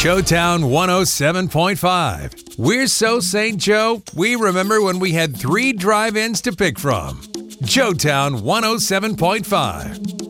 Showtown 107.5. We're so St. Joe, we remember when we had 3 drive-ins to pick from. Showtown 107.5.